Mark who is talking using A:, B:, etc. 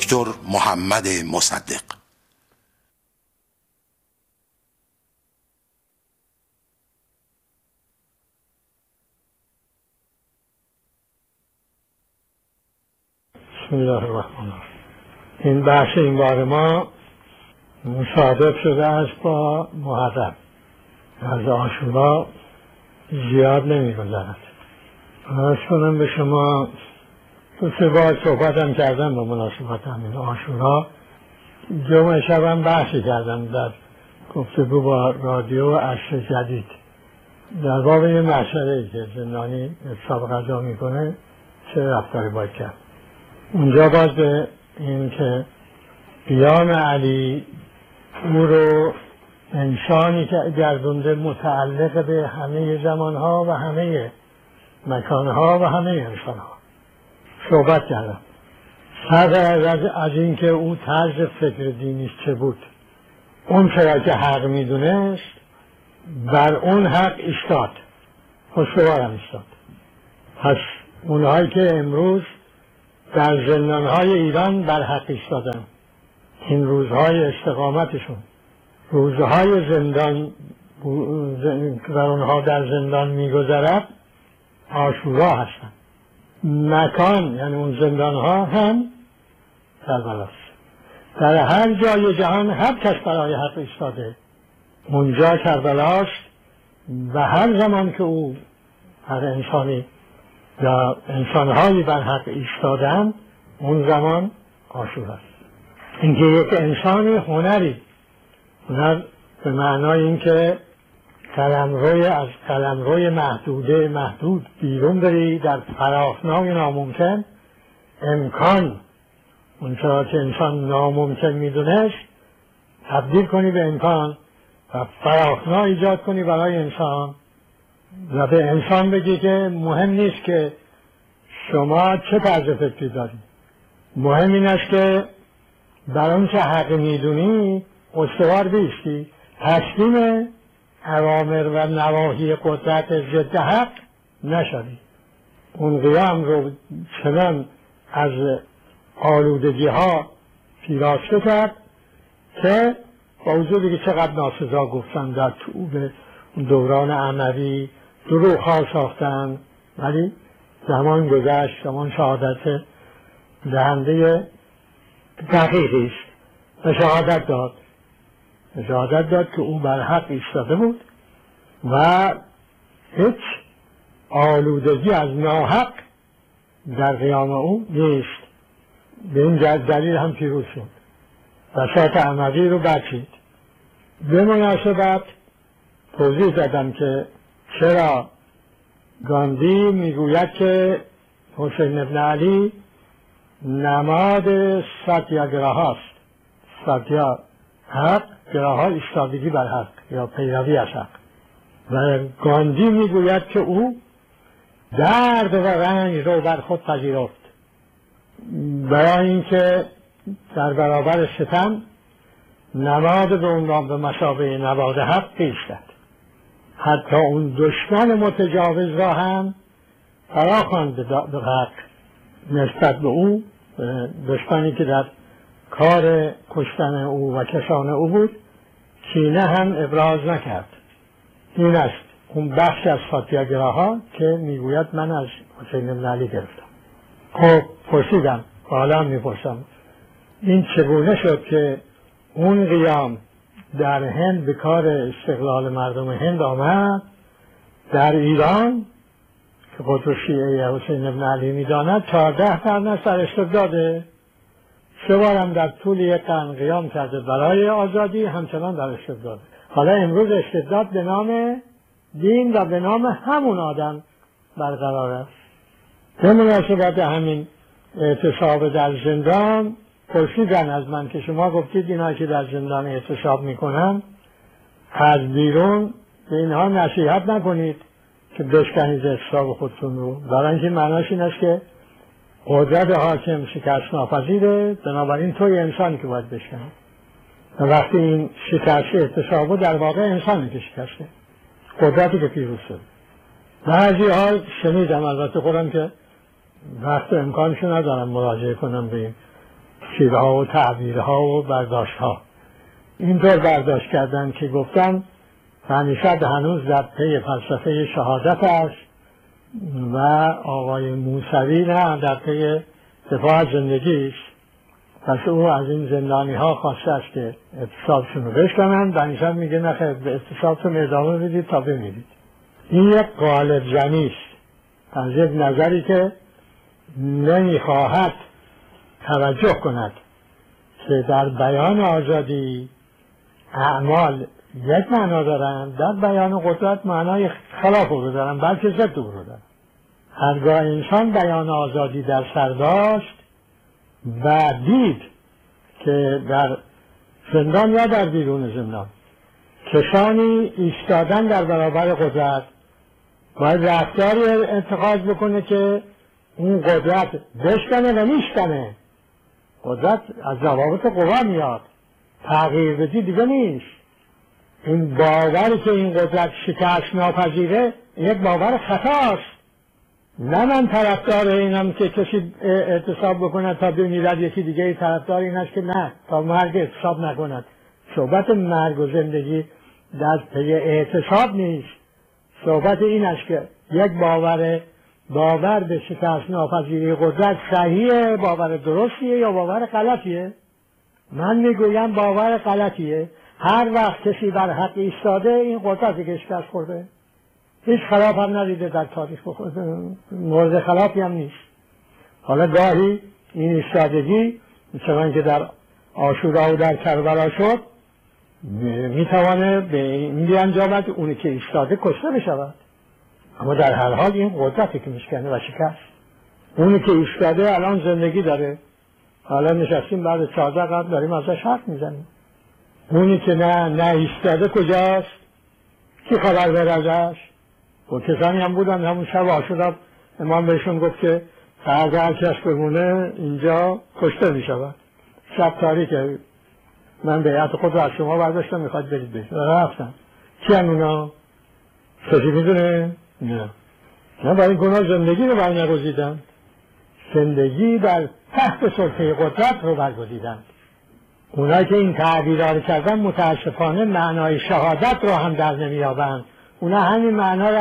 A: دکتر محمد مصدق.
B: بسم الله الرحمن الرحیم. این بحث این بار ما مصادف شده است با محرم، از عاشورا زیاد نمی گذرد. عرض کنم به شما دو سه بار صحبتم کردم با مناسبت همین عاشورا. جمعه شبم بحثی کردم در گفتگو با رادیو عصر جدید در باب این مسئله که زندانی حساب غذا میکنه چه رفتاری باید کرد. اونجا باز به این که قیام علی او رو انسانی که گردونده متعلق به همه زمانها و همه مکانها و همه انسانها صحبت کردم. صدر از این که او طرز فکر دینیش چه بود، اون چرا که حق میدونست بر اون حق ایستاد، خوشگوار هم ایستاد. پس اونهایی که امروز در زندانهای ایران بر حق ایستادن، این روزهای استقامتشون، روزهای زندان و اونها در زندان میگذرد عاشورا هستن. مکان یعنی اون زندانها هم کربلاست. در هر جای جهان هر کس برای حق ایستاده اونجا کربلاست و هر زمان که او هر انسانی یا انسانهایی بر حق ایستادن اون زمان عاشورا است. اینکه یک انسان هنر به معنای اینکه قلمروی از قلمروی محدود بیرون بری در فراخنای ناممکن امکان اونچرا که انسان ناممکن میدونست تبدیل کنی به امکان و فراخنا ایجاد کنی برای انسان و به انسان بگی که مهم نیست که شما چه طرز فکری داری، مهم این است که بر اون چه حق میدونی استوار بیستی، تسلیم اوامر و نواهی قدرت ضد حق نشوی. اون قیام رو چنان از آلودگی ها پیراسته کرد که با وجودی که چقدر ناسزا گفتن در طول دوران اموی دروغ ها ساختن، ولی زمان گذشت، زمان شهادت دهنده دقیقی است و شهادت داد که او بر حق ایستاده بود و هیچ آلودگی از ناحق در قیام او نیست. به این دلیل هم پیروز شد، بساط اموی رو بچید. به مناسبت توضیح دادم که چرا گاندی میگوید که حسین بن علی نماد ستیاگراها است. ستیا حق، گراها ایستادگی بر حق یا پیروی از حق. و گاندی میگوید که او درد و رنج رو بر خود پذیرفت برای اینکه در برابر ستم نماد به عنوان به مثابه نماد حق ایستد. حتی اون دشمن متجاوز را هم فرا خواند به حق نسبت به او، دشمنی که در کار کشتن او و کشان او بود، کینه هم ابراز نکرد. این است اون بخش از ساتیاگراها که میگوید من از حسین بن علی گرفتم. خب پرسیدم، حالا میپرسم این چگونه شد که اون قیام در هند به کار استقلال مردم هند آمد، در ایران که قطب شیعه حسین بن علی میداند 14 قرن سرش داده، 3 بارم در طول 1 قرن قیام کرده برای آزادی، همچنان در استبداد. حالا امروز استبداد به نام دین و به نام همون آدم برقرار است. به مناسبت همین اعتصاب در زندان پرسیدن از من که شما گفتید اینا که در زندان اعتصاب میکنن از بیرون به اینها نصیحت نکنید که بشکنید اعتصاب خودتون رو، برای اینکه معناش این است که قدرت حاکم شکست ناپذیره، بنابراین توی انسانی که باید بشکنی. و وقتی این شکست اعتصابو در واقع انسانی که شکسته، قدرتی که پیروز شد. بعضی ها شنیدم، البته خودم که وقت امکانشو ندارم مراجعه کنم به این تفسیرها و تعبیرها و برداشتها. اینطور برداشت کردن که گفتن همیشه هنوز در پی فلسفه شهادت است و آقای موسوی نه در پی دفاع از زندگی است. پس او از این زندانی ها خواسته است که اعتصابشون رو بشکنن، بنیشن میگه نخیر به اعتصابتون ادامه بدید تا بمیرید. این یک قالب زنی است از یک نظری که نمیخواهد توجه کند که در بیان آزادی اعمال یک معنا دارند، در بیان قدرت معنای خلاف رو دارن، بلکه ضد رو دارن. هرگاه انسان بیان آزادی در سر داشت و دید که در زندان یا در بیرون زندان کسانی ایستادن در برابر قدرت، باید رفتاری اتخاذ بکنه که اون قدرت بشکنه و میشکنه. قدرت از ضوابط قوا میاد، تغییر بدی دیگه نیست. این باوری که این قدرت شکست ناپذیره یک باور خطاست. نه من طرفدار اینم که کسی اعتصاب بکند تا بمیرد، یکی دیگه طرفدار این است که نه تا مرگ اعتصاب نکند. صحبت مرگ و زندگی در پی اعتصاب نیست. صحبت این است که یک باور به شکست ناپذیری قدرت صحیحه، باور درستیه یا باور غلطیه؟ من میگویم باور غلطیه. هر وقت کسی بر حق ایستاده این قدرت که شکست خورده، هیچ خلاف هم ندیده در تاریخ، مورد خلافی هم نیست. حالا گاهی این ایستادگی مثلا که در عاشورا و در کربلا شد میتوانه به این بیانجامد اونی که ایستاده کشته بشود، اما در هر حال این قدرتی که میشکنه و شکست. اونی که ایستاده الان زندگی داره، حالا نشستیم بعد 14 قبل داریم ازش حرف میزنیم. اونی که نه ایستاده کجاست؟ کی خبر بره ازش؟ و کسانی هم بودن همون شب عاشورا امام بهشون گفت که فردا هر کس بمونه اینجا کشته میشود. شب تاریکه، من بیعت خود رو از شما برداشتم میخواد برید بشید. رفتم. کی هم اونا؟ کسی میدونه؟ نه برای این گناه زندگی رو برنگزیدن. زندگی در تحت سلطه قدرت رو برگزیدن. اونایی که این تعبیرها رو کردن متاسفانه معنای شهادت رو هم در نمیابند. اونا همین معنا